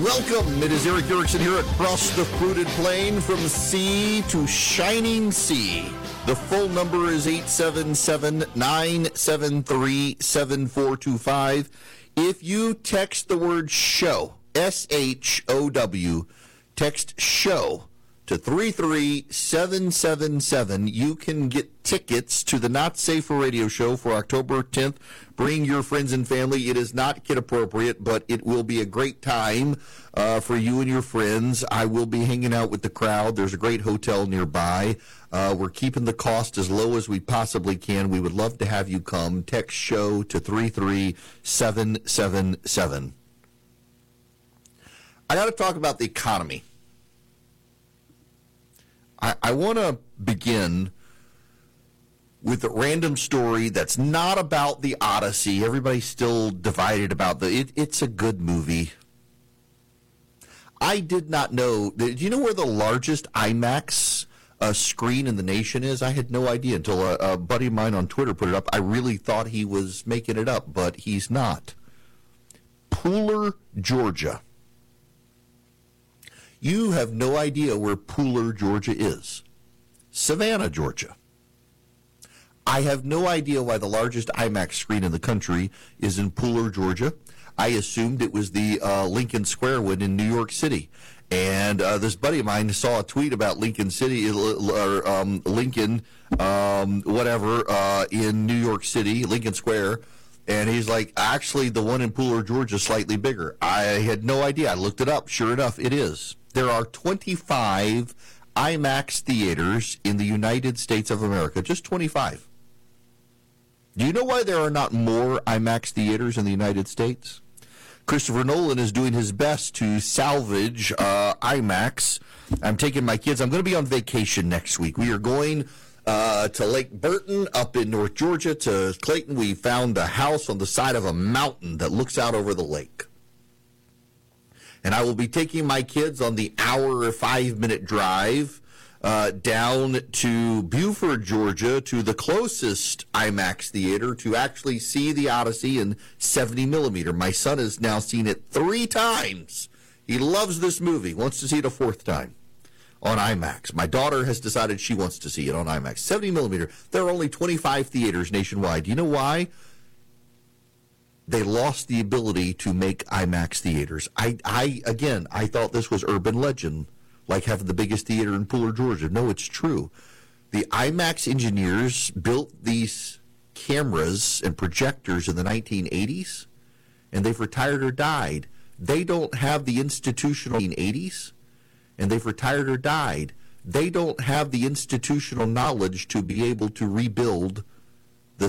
Welcome. It is Eric Erickson here across the fruited plain from sea to shining sea. The phone number is 877-973-7425. If you text the word show, S-H-O-W, text show to 33777, you can get tickets to the Not Safe for Radio show for October 10th. Bring your friends and family. It is not kid appropriate, but it will be a great time for you and your friends. I will be hanging out with the crowd. There's a great hotel nearby. We're keeping the cost as low as we possibly can. We would love to have you come. Text show to 33777. I got to talk about the economy. I want to begin with a random story that's not about the Odyssey. Everybody's still divided about it's a good movie. I did not know. Do you know where the largest IMAX screen in the nation is? I had no idea until a buddy of mine on Twitter put it up. I really thought he was making it up, but he's not. Pooler, Georgia. You have no idea where Pooler, Georgia is. Savannah, Georgia. I have no idea why the largest IMAX screen in the country is in Pooler, Georgia. I assumed it was the Lincoln Square one in New York City. And this buddy of mine saw a tweet about Lincoln City, Lincoln, in New York City, Lincoln Square. And he's like, actually, the one in Pooler, Georgia is slightly bigger. I had no idea. I looked it up. Sure enough, it is. There are 25 IMAX theaters in the United States of America. Just 25. Do you know why there are not more IMAX theaters in the United States? Christopher Nolan is doing his best to salvage IMAX. I'm taking my kids. I'm going to be on vacation next week. We are going to Lake Burton up in North Georgia to Clayton. We found a house on the side of a mountain that looks out over the lake. And I will be taking my kids on the hour or 5-minute drive down to Buford, Georgia, to the closest IMAX theater to actually see the Odyssey in 70 millimeter. My son has now seen it 3 times. He loves this movie, wants to see it a 4th time on IMAX. My daughter has decided she wants to see it on IMAX. 70 millimeter. There are only 25 theaters nationwide. Do you know why? They lost the ability to make IMAX theaters. I thought this was urban legend, like having the biggest theater in Pooler, Georgia. No, it's true. The IMAX engineers built these cameras and projectors in the 1980s, and they've retired or died. They don't have the institutional 1980s, and they've retired or died. They don't have the institutional knowledge to be able to rebuild